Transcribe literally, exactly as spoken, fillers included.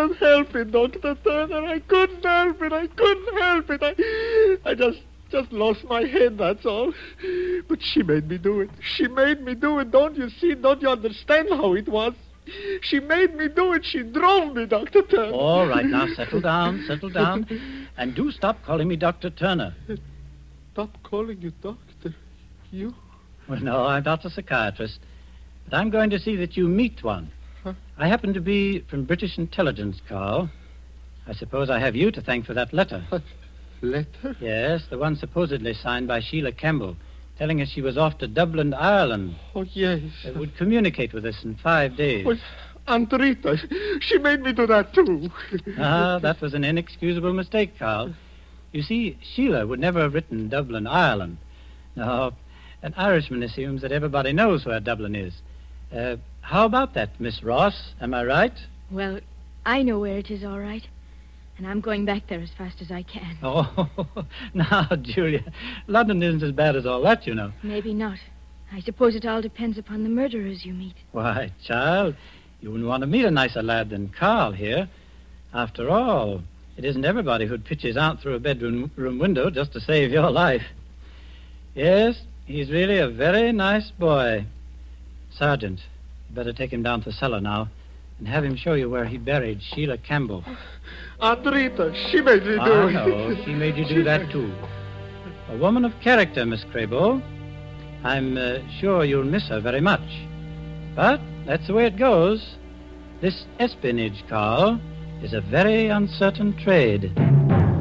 not help it, Doctor Turner. I couldn't help it. I couldn't help it. I, I just, just lost my head, that's all. But she made me do it. She made me do it. Don't you see? Don't you understand how it was? She made me do it. She drove me, Doctor Turner. All right, now settle down, settle down. And do stop calling me Doctor Turner. Stop calling you doctor? You? Well, no, I'm not a psychiatrist. But I'm going to see that you meet one. Huh? I happen to be from British Intelligence, Carl. I suppose I have you to thank for that letter. A letter? Yes, the one supposedly signed by Sheila Campbell, telling us she was off to Dublin, Ireland. Oh, yes. It would communicate with us in five days. Well, Aunt Rita, she made me do that, too. Ah, that was an inexcusable mistake, Carl. You see, Sheila would never have written Dublin, Ireland. No, an Irishman assumes that everybody knows where Dublin is. Uh, how about that, Miss Ross? Am I right? Well, I know where it is, all right. And I'm going back there as fast as I can. Oh, now, Julia, London isn't as bad as all that, you know. Maybe not. I suppose it all depends upon the murderers you meet. Why, child, you wouldn't want to meet a nicer lad than Carl here. After all, it isn't everybody who'd pitch his aunt through a bedroom room window just to save your life. Yes, he's really a very nice boy. Sergeant, you better take him down to the cellar now and have him show you where he buried Sheila Campbell. Aunt Rita, she made me do I it. know, she made you do that, too. A woman of character, Miss Crabo. I'm uh, sure you'll miss her very much. But that's the way it goes. This espionage, Carl, is a very uncertain trade.